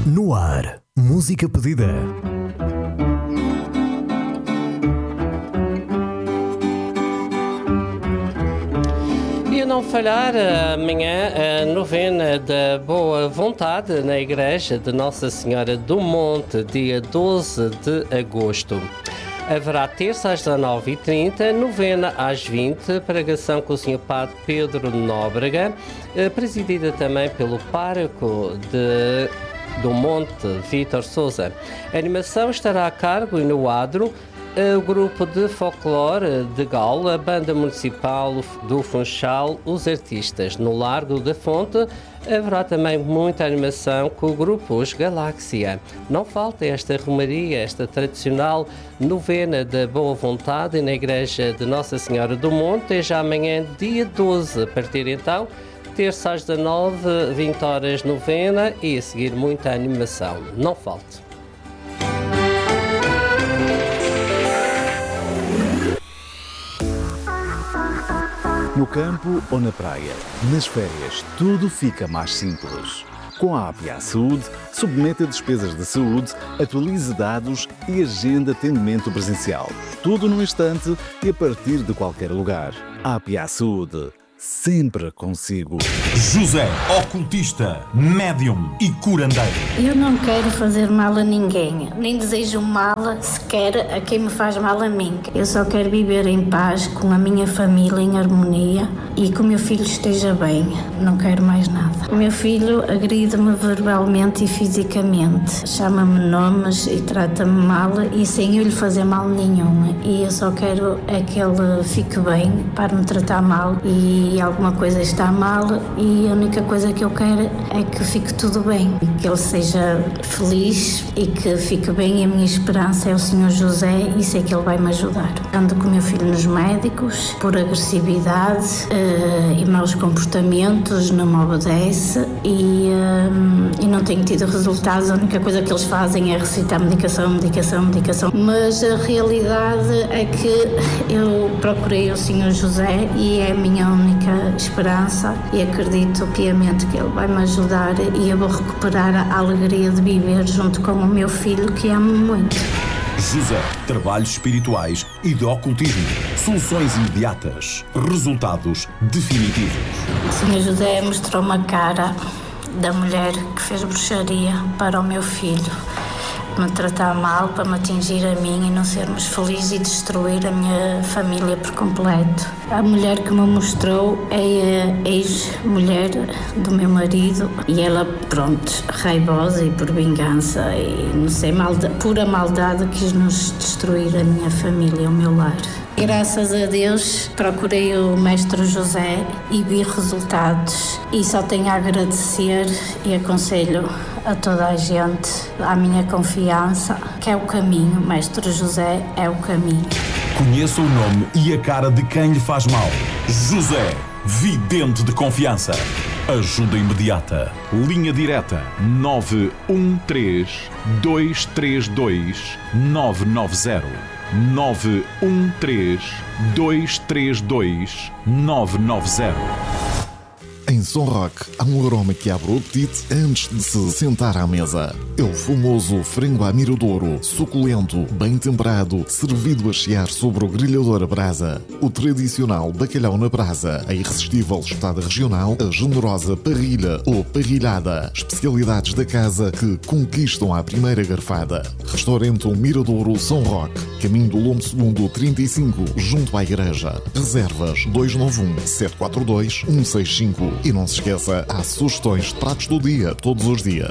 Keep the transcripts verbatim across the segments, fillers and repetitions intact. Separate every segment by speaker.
Speaker 1: No ar, música pedida.
Speaker 2: E não falhar amanhã a novena da Boa Vontade na Igreja de Nossa Senhora do Monte, dia doze de agosto. Haverá terça às dezanove e trinta, novena às vinte, pregação com o senhor Padre Pedro Nóbrega, presidida também pelo pároco de, do Monte, Vítor Sousa. A animação estará a cargo e no adro o grupo de folclore de Gal, a banda municipal do Funchal, os artistas. No Largo da Fonte haverá também muita animação com o grupo Os Galáxia. Não falta esta romaria, esta tradicional novena da Boa Vontade na Igreja de Nossa Senhora do Monte, é já amanhã, dia doze, a partir então, terça às dezanove, vinte horas novena e a seguir muita animação. Não falte.
Speaker 3: No campo ou na praia, nas férias, tudo fica mais simples. Com a A P A Saúde, submeta despesas de saúde, atualize dados e agenda atendimento presencial. Tudo num instante e a partir de qualquer lugar. A P A Saúde, sempre consigo.
Speaker 4: José, ocultista, médium e curandeiro.
Speaker 5: Eu não quero fazer mal a ninguém, nem desejo mal sequer a quem me faz mal a mim. Eu só quero viver em paz com a minha família, em harmonia, e que o meu filho esteja bem. Não quero mais nada. O meu filho agride-me verbalmente e fisicamente, chama-me nomes e trata-me mal e sem eu lhe fazer mal nenhum. E eu só quero é que ele fique bem, para me tratar mal, e alguma coisa está mal, e a única coisa que eu quero é que fique tudo bem, que ele seja feliz e que fique bem. E a minha esperança é o senhor José, e sei que ele vai me ajudar. Ando com o meu filho nos médicos por agressividade uh, e maus comportamentos, não me obedece e, uh, e não tenho tido resultados. A única coisa que eles fazem é recitar medicação, medicação, medicação, mas a realidade é que eu procurei o senhor José e é a minha única esperança, e acredito piamente que ele vai me ajudar e eu vou recuperar a alegria de viver junto com o meu filho, que amo muito.
Speaker 4: José, trabalhos espirituais e de ocultismo, soluções imediatas, resultados definitivos.
Speaker 5: O senhor José mostrou-me a cara da mulher que fez bruxaria para o meu filho, me tratar mal, para me atingir a mim e não sermos felizes e destruir a minha família por completo. A mulher que me mostrou é a ex-mulher do meu marido e ela, pronto, raivosa e por vingança e não sei, malda, pura maldade, quis nos destruir a minha família, o meu lar. Graças a Deus procurei o mestre José e vi resultados e só tenho a agradecer e aconselho a toda a gente, à minha confiança, que é o caminho. Mestre José é o caminho.
Speaker 4: Conheça o nome e a cara de quem lhe faz mal. José, vidente de confiança. Ajuda imediata.
Speaker 3: Linha direta nove um três, dois três dois, nove nove zero. nove um três, dois três dois, nove nove zero. Em Som Rock há um aroma que abre o apetite antes de se sentar à mesa. É o famoso frango à miradouro, suculento, bem temperado, servido a chiar sobre o grelhador a brasa. O tradicional bacalhau na brasa, a irresistível espetada regional, a generosa parrilha ou parrilhada. Especialidades da casa que conquistam à primeira garfada. Restaurante Miradouro Som Rock, caminho do Lombo Segundo trinta e cinco, junto à igreja. Reservas dois nove um, sete quatro dois, um seis cinco. E não se esqueça, há sugestões de pratos do dia, todos os dias.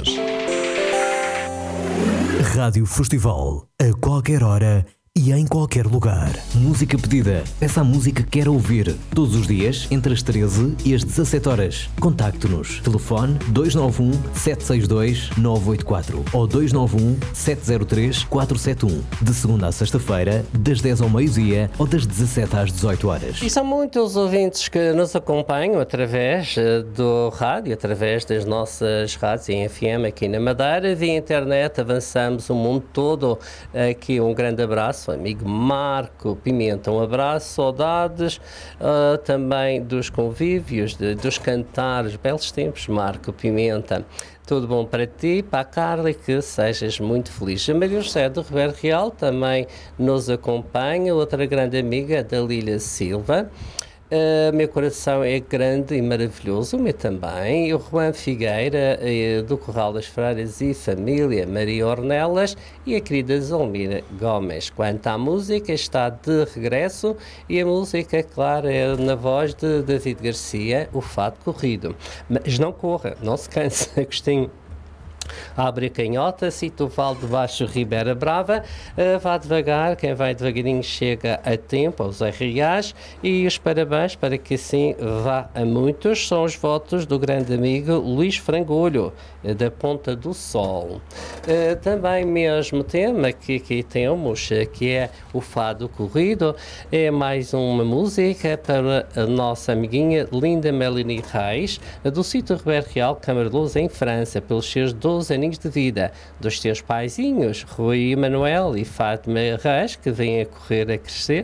Speaker 1: Rádio Festival, a qualquer hora e em qualquer lugar. Música pedida. Peça a música que quer ouvir. Todos os dias, entre as treze e as dezassete horas. Contacte-nos. Telefone dois nove um, sete seis dois, nove oito quatro ou dois nove um, sete zero três, quatro sete um. De segunda a sexta-feira, das dez ao meio-dia ou das dezassete às dezoito horas.
Speaker 2: E são muitos os ouvintes que nos acompanham através do rádio, através das nossas rádios em F M aqui na Madeira. Via internet, avançamos o mundo todo. Aqui um grande abraço nosso amigo Marco Pimenta. Um abraço, saudades uh, também dos convívios, de, dos cantares, belos tempos, Marco Pimenta. Tudo bom para ti, para a Carla, e que sejas muito feliz. A Maria José do Ribeiro Real também nos acompanha, outra grande amiga da Lília Silva. Uh, meu coração é grande e maravilhoso, o meu também. O Juan Figueira, uh, do Corral das Freiras e família, Maria Ornelas e a querida Zolmira Gomes. Quanto à música, está de regresso e a música, claro, é na voz de David Garcia, o Fado Corrido. Mas não corra, não se canse, Agostinho. Abre a canhota, cita o Vale de Baixo, Ribeira Brava, uh, vá devagar, quem vai devagarinho chega a tempo, aos R As, e os parabéns para que assim vá a muitos, são os votos do grande amigo Luís Frangolho, uh, da Ponta do Sol. Uh, também mesmo tema que aqui temos, uh, que é o Fado Corrido, é mais uma música para a nossa amiguinha Linda Melanie Reis, uh, do sítio Ribeiro Real, Câmara de Luz, em França, pelos seus doze aninhos de vida, dos teus paizinhos, Rui Manuel e Fátima Reis, que vêm a correr a crescer,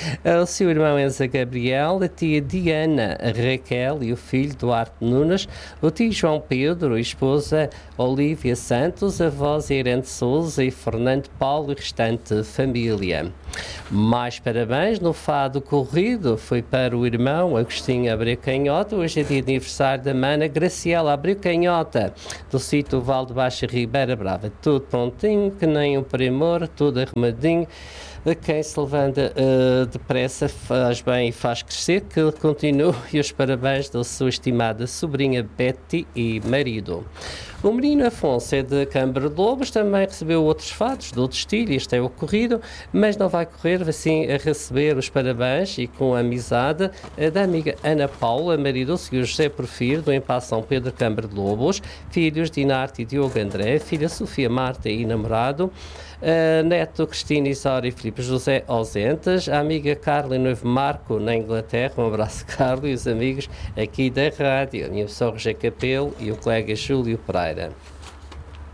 Speaker 2: o seu irmão Enza Gabriel, a tia Diana Raquel e o filho Duarte Nunes, o tio João Pedro, a esposa Olívia Santos, a avós Irene Souza e Fernando Paulo e restante família. Mais parabéns no Fado Corrido foi para o irmão Agostinho Abreu Canhota, hoje é dia de aniversário da mana Graciela Abreu Canhota, do sítio Vale de Baixo, Ribeira Brava. Tudo prontinho, que nem um primor, tudo arrumadinho. Quem se levanta uh, depressa faz bem e faz crescer, que ele continue, e os parabéns da sua estimada sobrinha Betty e marido. O menino Afonso é de Câmara de Lobos, também recebeu outros fados, de outro estilo, este é o corrido, mas não vai correr assim a receber os parabéns e com a amizade da amiga Ana Paula, marido do senhor José Porfiro, do Empa São Pedro, Câmara de Lobos, filhos Dinarte e Diogo André, filha Sofia Marta e namorado, Uh, neto Cristina Isaura e Filipe José ausentes, a amiga Carla e noivo Marco na Inglaterra, um abraço Carla e os amigos aqui da rádio, a minha pessoa Roger Capelo e o colega Júlio Pereira.